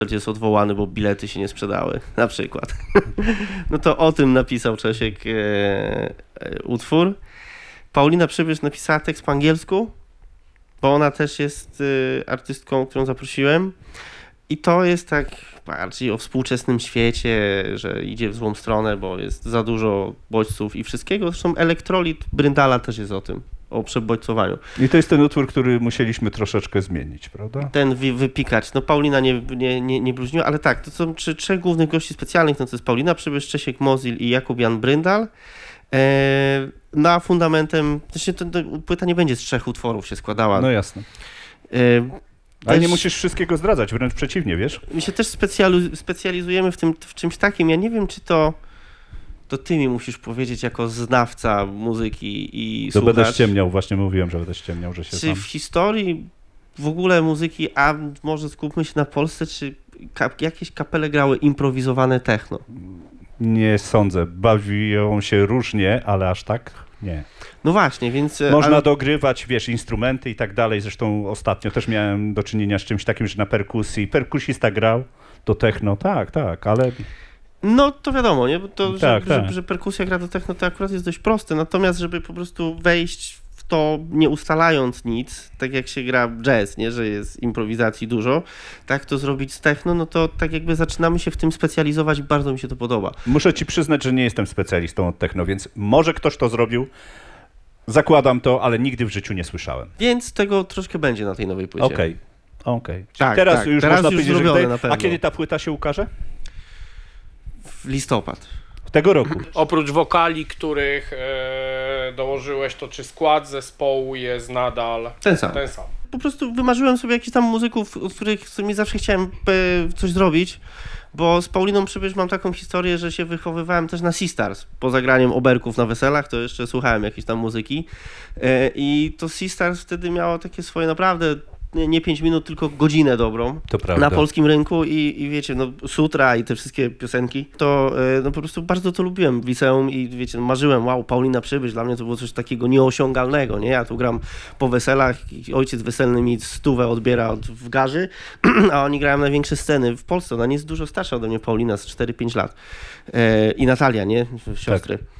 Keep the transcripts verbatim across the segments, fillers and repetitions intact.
jest odwołany, bo bilety się nie sprzedały, na przykład. No to o tym napisał Czesiek e, e, utwór. Paulina Przybysz napisała tekst po angielsku, bo ona też jest e, artystką, którą zaprosiłem. I to jest tak bardziej o współczesnym świecie, że idzie w złą stronę, bo jest za dużo bodźców i wszystkiego. Zresztą Elektrolit Bryndala też jest o tym, o przebodźcowaniu. I to jest ten utwór, który musieliśmy troszeczkę zmienić, prawda? Ten wy, wypikać. No Paulina nie, nie, nie, nie bluźniła, ale tak, to są trzy, trzech głównych gości specjalnych, no to jest Paulina Przybysz, Czesiek Mozil i Jakub Jan Bryndal. E, na fundamentem, znaczy to, to płyta nie będzie z trzech utworów się składała. No jasne. E, Ale też, nie musisz wszystkiego zdradzać, wręcz przeciwnie, wiesz? My się też specjalu, specjalizujemy w tym, w czymś takim. Ja nie wiem, czy to to ty mi musisz powiedzieć jako znawca muzyki i To słuchacz. będę ściemniał, właśnie mówiłem, że będę ściemniał, że się Czy znam. w historii w ogóle muzyki, a może skupmy się na Polsce, czy ka- jakieś kapele grały improwizowane techno? Nie sądzę. Bawią się różnie, ale aż tak nie. No właśnie, więc... Można ale... dogrywać, wiesz, instrumenty i tak dalej. Zresztą ostatnio też miałem do czynienia z czymś takim, że na perkusji perkusista grał do techno, tak, tak, ale... No to wiadomo, nie? Bo to, tak, że, tak. Że, że perkusja gra do techno, to akurat jest dość proste, natomiast żeby po prostu wejść w to nie ustalając nic, tak jak się gra jazz, nie? Że jest improwizacji dużo, tak to zrobić z techno, no to tak jakby zaczynamy się w tym specjalizować i bardzo mi się to podoba. Muszę ci przyznać, że nie jestem specjalistą od techno, więc może ktoś to zrobił, zakładam to, ale nigdy w życiu nie słyszałem. Więc tego troszkę będzie na tej nowej płycie. Okej, okay. okej. Okay. Tak, teraz tak. już Teraz można już powiedzieć, że zrobione tutaj... na pewno. A kiedy ta płyta się ukaże? W listopad. Tego roku. Oprócz wokali, których e, dołożyłeś, to czy skład zespołu jest nadal Ten sam. ten sam? Po prostu wymarzyłem sobie jakichś tam muzyków, od których, z którymi zawsze chciałem e, coś zrobić, bo z Pauliną Przybysz mam taką historię, że się wychowywałem też na Seastars. Poza graniem oberków na weselach, to jeszcze słuchałem jakiejś tam muzyki e, i to Seastars wtedy miało takie swoje naprawdę nie, nie pięć minut, tylko godzinę dobrą To prawda. na polskim rynku i, i wiecie, no Sutra i te wszystkie piosenki, to e, no po prostu bardzo to lubiłem w liceum i wiecie, no, marzyłem, wow, Paulina Przybysz, dla mnie to było coś takiego nieosiągalnego, nie? Ja tu gram po weselach i ojciec weselny mi stówę odbiera od, w garzy, a oni grają największe sceny w Polsce, ona nie jest dużo starsza ode mnie, Paulina, z cztery pięć lat e, i Natalia, nie? Siostry. Tak.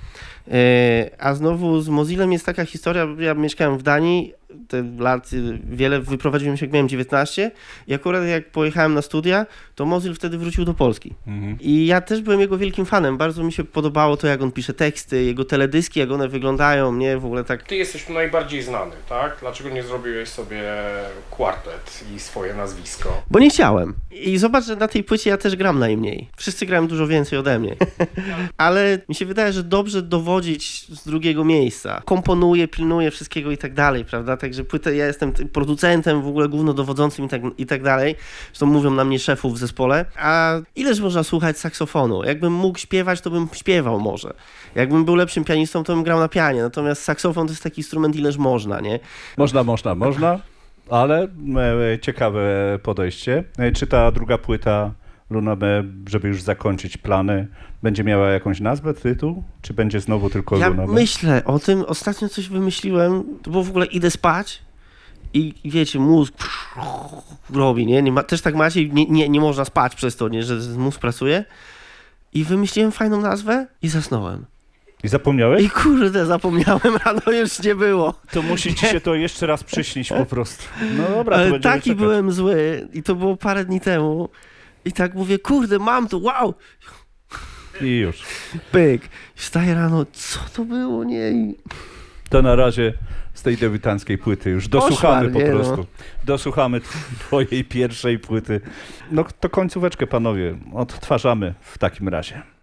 A znowu z Mozilem jest taka historia, ja mieszkałem w Danii, te lat wiele, wyprowadziłem się jak miałem dziewiętnaście i akurat jak pojechałem na studia, to Mozil wtedy wrócił do Polski. Mhm. I ja też byłem jego wielkim fanem, bardzo mi się podobało to, jak on pisze teksty, jego teledyski, jak one wyglądają, nie, w ogóle tak... Ty jesteś najbardziej znany, tak? Dlaczego nie zrobiłeś sobie kwartet i swoje nazwisko? Bo nie chciałem. I zobacz, że na tej płycie ja też gram najmniej. Wszyscy grają dużo więcej ode mnie. Ale mi się wydaje, że dobrze dowodzić z drugiego miejsca. Komponuję, pilnuję wszystkiego i tak dalej, prawda? Także płytę, ja jestem producentem, w ogóle głównodowodzącym i tak, i tak dalej. Zresztą mówią na mnie szefów w zespole. A ileż można słuchać saksofonu? Jakbym mógł śpiewać, to bym śpiewał może. Jakbym był lepszym pianistą, to bym grał na pianie. Natomiast saksofon to jest taki instrument, ileż można, nie? Można, można, można, ale e, ciekawe podejście. E, czy ta druga płyta Luna B, żeby już zakończyć plany, będzie miała jakąś nazwę, tytuł? Czy będzie znowu tylko ja Luna B? Ja myślę o tym, ostatnio coś wymyśliłem, to było w ogóle idę spać i wiecie, mózg robi, nie? nie ma, też tak macie, nie, nie, nie można spać przez to, nie? Że mózg pracuje. I wymyśliłem fajną nazwę i zasnąłem. I zapomniałeś? I kurde, zapomniałem, rano już nie było. To musi ci się to jeszcze raz przyśnić po prostu. No dobra, to Ale będziemy taki czekać. byłem zły i to było parę dni temu. I tak mówię, kurde, mam to, wow! I już. Pyk. Wstaję rano, co to było, nie? I... To na razie z tej debiutanckiej płyty już dosłuchamy Poszła, po nie, prostu. no. Dosłuchamy twojej pierwszej płyty. No to końcóweczkę, panowie, odtwarzamy w takim razie.